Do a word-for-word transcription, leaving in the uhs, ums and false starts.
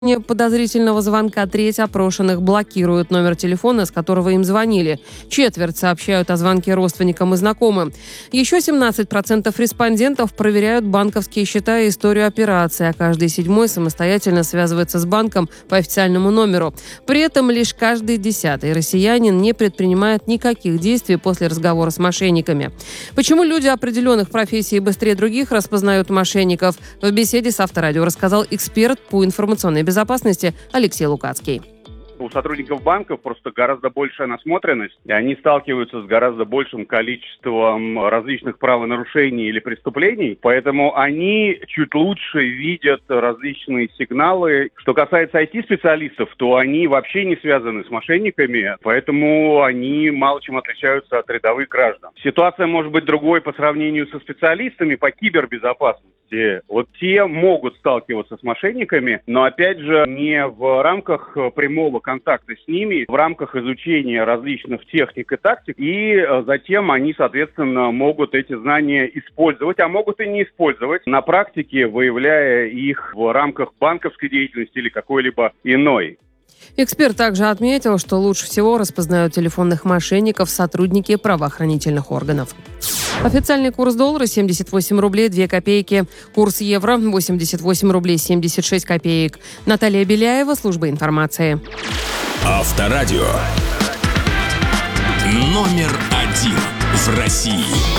Подозрительного звонка треть опрошенных блокируют номер телефона, с которого им звонили. Четверть сообщают о звонке родственникам и знакомым. Еще семнадцать процентов респондентов проверяют банковские счета и историю операций, а каждый седьмой самостоятельно связывается с банком по официальному номеру. При этом лишь каждый десятый россиянин не предпринимает никаких действий после разговора с мошенниками. Почему люди определенных профессий быстрее других распознают мошенников? В беседе с Авторадио рассказал эксперт по информационной безопасности безопасности Алексей Лукацкий. У сотрудников банков просто гораздо большая насмотренность, и они сталкиваются с гораздо большим количеством различных правонарушений или преступлений, поэтому они чуть лучше видят различные сигналы. Что касается ай ти-специалистов, то они вообще не связаны с мошенниками, поэтому они мало чем отличаются от рядовых граждан. Ситуация может быть другой по сравнению со специалистами по кибербезопасности. Вот те могут сталкиваться с мошенниками, но опять же не в рамках прямого контакта с ними, в рамках изучения различных техник и тактик, и затем они, соответственно, могут эти знания использовать, а могут и не использовать на практике, выявляя их в рамках банковской деятельности или какой-либо иной. Эксперт также отметил, что лучше всего распознают телефонных мошенников сотрудники правоохранительных органов. Официальный курс доллара семьдесят восемь рублей две копейки. Курс евро восемьдесят восемь рублей семьдесят шесть копеек. Наталья Беляева, служба информации. Авторадио. Номер один в России.